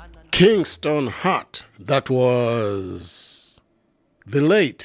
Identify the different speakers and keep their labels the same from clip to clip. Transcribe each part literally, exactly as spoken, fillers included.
Speaker 1: Kingston Hart. That was the late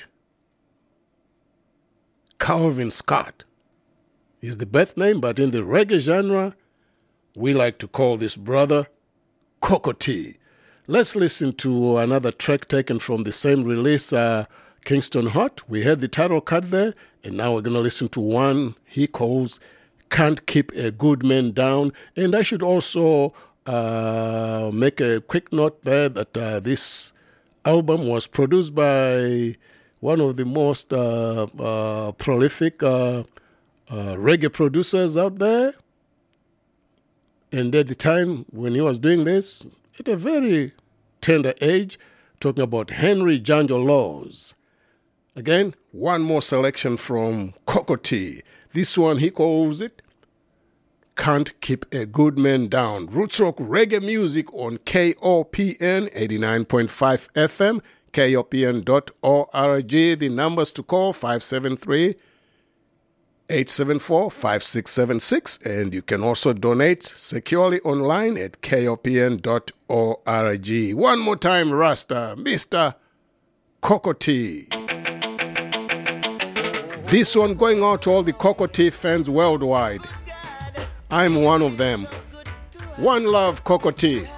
Speaker 1: Calvin Scott. Is the birth name, but in the reggae genre, we like to call this brother Cocoa Tea. Let's listen to another track taken from the same release, uh, Kingston Hart. We had the title cut there, and now we're going to listen to one he calls Can't Keep a Good Man Down. And I should also uh, make a quick note there that uh, this album was produced by one of the most uh, uh, prolific uh, uh, reggae producers out there. And at the time when he was doing this, at a very tender age, talking about Henry Janjo Laws. Again, one more selection from Cocoa Tea. This one he calls it Can't Keep a Good Man Down. Roots Rock Reggae Music on K O P N eighty-nine point five F M, K O P N dot org. The numbers to call five seven three, eight seven four, five six seven six, and you can also donate securely online at K O P N dot org. One more time, Rasta, Mister Cocoa Tea. This one going out to all the Cocoa Tea fans worldwide. I'm one of them. One love, Cocoa Tea.